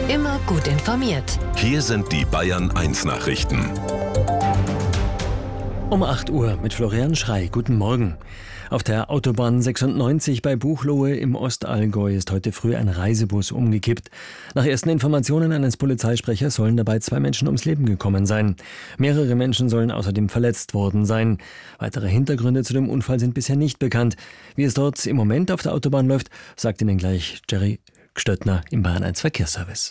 Immer gut informiert. Hier sind die Bayern 1 Nachrichten. Um 8 Uhr mit Florian Schrey. Guten Morgen. Auf der Autobahn 96 bei Buchloe im Ostallgäu ist heute früh ein Reisebus umgekippt. Nach ersten Informationen eines Polizeisprechers sollen dabei 2 Menschen ums Leben gekommen sein. Mehrere Menschen sollen außerdem verletzt worden sein. Weitere Hintergründe zu dem Unfall sind bisher nicht bekannt. Wie es dort im Moment auf der Autobahn läuft, sagt Ihnen gleich Jerry Stöttner im Bayern 1 Verkehrsservice.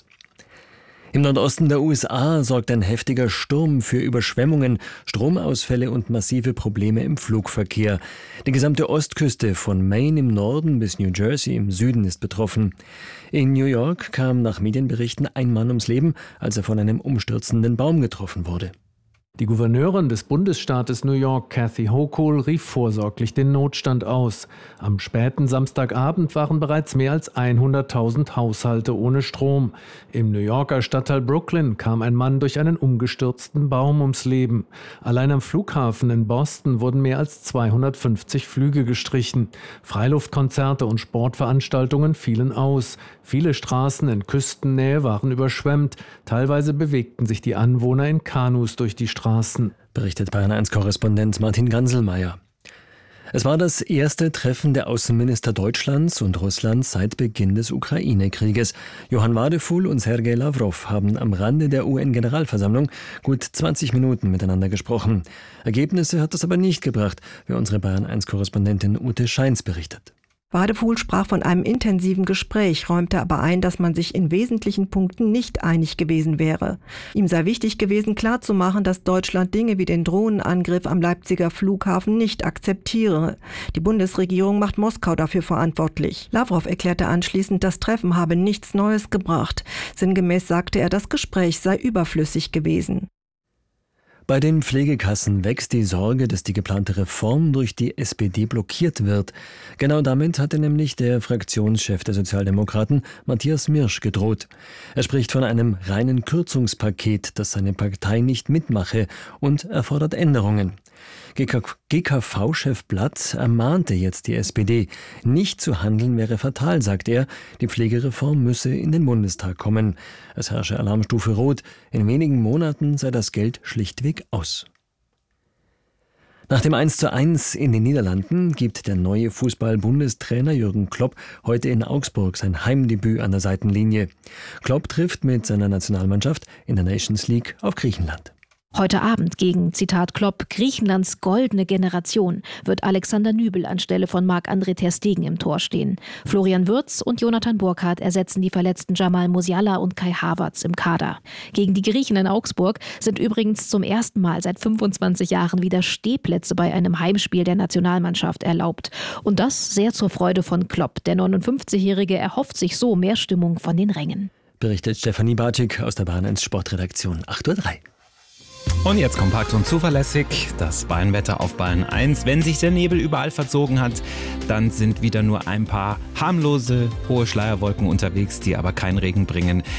Im Nordosten der USA sorgt ein heftiger Sturm für Überschwemmungen, Stromausfälle und massive Probleme im Flugverkehr. Die gesamte Ostküste von Maine im Norden bis New Jersey im Süden ist betroffen. In New York kam nach Medienberichten ein Mann ums Leben, als er von einem umstürzenden Baum getroffen wurde. Die Gouverneurin des Bundesstaates New York, Kathy Hochul, rief vorsorglich den Notstand aus. Am späten Samstagabend waren bereits mehr als 100.000 Haushalte ohne Strom. Im New Yorker Stadtteil Brooklyn kam ein Mann durch einen umgestürzten Baum ums Leben. Allein am Flughafen in Boston wurden mehr als 250 Flüge gestrichen. Freiluftkonzerte und Sportveranstaltungen fielen aus. Viele Straßen in Küstennähe waren überschwemmt. Teilweise bewegten sich die Anwohner in Kanus durch die Straßen. Berichtet Bayern 1-Korrespondent Martin Ganselmeier. Es war das erste Treffen der Außenminister Deutschlands und Russlands seit Beginn des Ukraine-Krieges. Johann Wadefuhl und Sergei Lavrov haben am Rande der UN-Generalversammlung gut 20 Minuten miteinander gesprochen. Ergebnisse hat das aber nicht gebracht, wie unsere Bayern 1-Korrespondentin Ute Scheins berichtet. Wadefuhl sprach von einem intensiven Gespräch, räumte aber ein, dass man sich in wesentlichen Punkten nicht einig gewesen wäre. Ihm sei wichtig gewesen, klarzumachen, dass Deutschland Dinge wie den Drohnenangriff am Leipziger Flughafen nicht akzeptiere. Die Bundesregierung macht Moskau dafür verantwortlich. Lavrov erklärte anschließend, das Treffen habe nichts Neues gebracht. Sinngemäß sagte er, das Gespräch sei überflüssig gewesen. Bei den Pflegekassen wächst die Sorge, dass die geplante Reform durch die SPD blockiert wird. Genau damit hatte nämlich der Fraktionschef der Sozialdemokraten, Matthias Mirsch, gedroht. Er spricht von einem reinen Kürzungspaket, das seine Partei nicht mitmache, und er fordert Änderungen. GKV-Chef Blatt ermahnte jetzt die SPD. Nicht zu handeln wäre fatal, sagt er. Die Pflegereform müsse in den Bundestag kommen. Es herrsche Alarmstufe Rot. In wenigen Monaten sei das Geld schlichtweg aus. Nach dem 1:1 in den Niederlanden gibt der neue Fußball-Bundestrainer Jürgen Klopp heute in Augsburg sein Heimdebüt an der Seitenlinie. Klopp trifft mit seiner Nationalmannschaft in der Nations League auf Griechenland. Heute Abend gegen, Zitat Klopp, Griechenlands goldene Generation wird Alexander Nübel anstelle von Marc-André ter Stegen im Tor stehen. Florian Wirtz und Jonathan Burkhardt ersetzen die verletzten Jamal Musiala und Kai Havertz im Kader. Gegen die Griechen in Augsburg sind übrigens zum ersten Mal seit 25 Jahren wieder Stehplätze bei einem Heimspiel der Nationalmannschaft erlaubt. Und das sehr zur Freude von Klopp. Der 59-Jährige erhofft sich so mehr Stimmung von den Rängen. Berichtet Stefanie Bartschik aus der Bayern 1 Sportredaktion, 8:03 Uhr. Und jetzt kompakt und zuverlässig das Bayernwetter auf Bayern 1. Wenn sich der Nebel überall verzogen hat, dann sind wieder nur ein paar harmlose, hohe Schleierwolken unterwegs, die aber keinen Regen bringen.